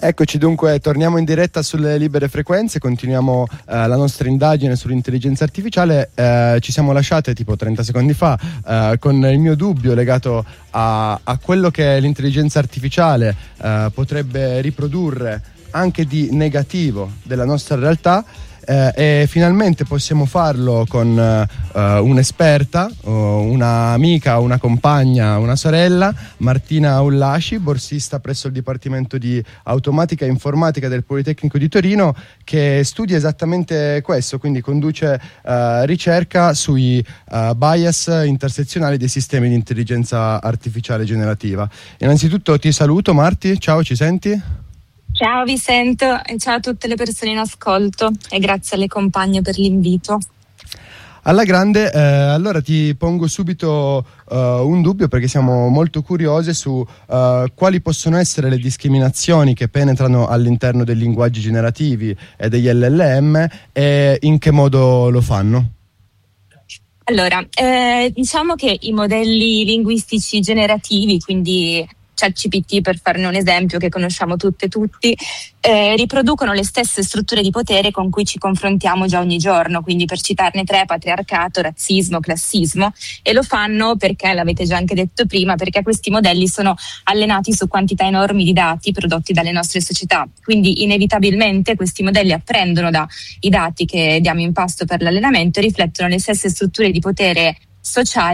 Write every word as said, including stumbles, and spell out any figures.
Eccoci dunque, torniamo in diretta sulle libere frequenze, continuiamo eh, la nostra indagine sull'intelligenza artificiale. Eh, ci siamo lasciate tipo trenta secondi fa eh, con il mio dubbio legato a, a quello che l'intelligenza artificiale eh, potrebbe riprodurre anche di negativo della nostra realtà. Eh, e finalmente possiamo farlo con uh, un'esperta, uh, una amica, una compagna, una sorella, Martina Aullaci, borsista presso il Dipartimento di Automatica e Informatica del Politecnico di Torino, che studia esattamente questo, quindi conduce uh, ricerca sui uh, bias intersezionali dei sistemi di intelligenza artificiale generativa. Innanzitutto ti saluto, Marti, ciao, ci senti? Ciao, vi sento, e ciao a tutte le persone in ascolto e grazie alle compagne per l'invito. Alla grande, eh, allora ti pongo subito uh, un dubbio, perché siamo molto curiose su uh, quali possono essere le discriminazioni che penetrano all'interno dei linguaggi generativi e degli L L M e in che modo lo fanno. Allora, eh, diciamo che i modelli linguistici generativi, quindi ChatGPT per farne un esempio che conosciamo tutte e tutti, eh, riproducono le stesse strutture di potere con cui ci confrontiamo già ogni giorno, quindi per citarne tre: patriarcato, razzismo, classismo, e lo fanno perché, l'avete già anche detto prima, perché questi modelli sono allenati su quantità enormi di dati prodotti dalle nostre società, quindi inevitabilmente questi modelli apprendono dai dati che diamo in pasto per l'allenamento e riflettono le stesse strutture di potere sociali